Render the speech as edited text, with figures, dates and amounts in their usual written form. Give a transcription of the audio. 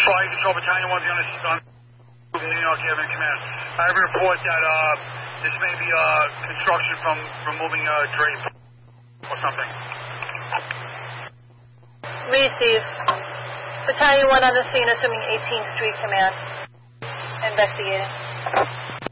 Fire Control Battalion 1 on New York Airman Command. I have a report that this may be construction from removing drape or something. Receive. Battalion 1 on the scene, assuming 18th Street Command. Investigating.